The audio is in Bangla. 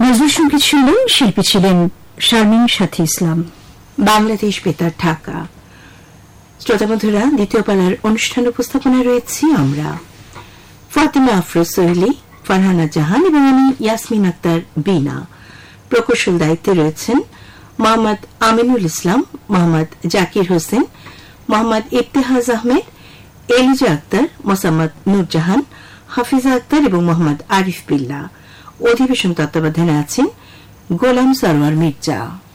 নজরুল সঙ্গীত শুনলেন। শিল্পী ছিলেন শারমিন সাথী ইসলাম। বাংলাদেশ বেতার ঢাকা। শ্রোতা বন্ধুরা, দ্বিতীয় পালার অনুষ্ঠান উপস্থাপনায় রয়েছি আমরা ফাতিমা আফরোজ সোহেলি, ফারহানা জাহান এবং আমি ইয়াসমিন আক্তার বিনা। প্রকৌশল দায়িত্বে রয়েছেন মোহাম্মদ আমিনুল ইসলাম, মোহাম্মদ জাকির হোসেন, মোহাম্মদ ইফতেহাজ আহমেদ, এলিজা আক্তার, মোসাম্মদ নুরজাহান, হাফিজা আক্তার এবং মোহাম্মদ আরিফ বিল্লাহ। অধিবেশন তত্ত্বাবধানে আছেন গোলাম সরওয়ার মির্জা।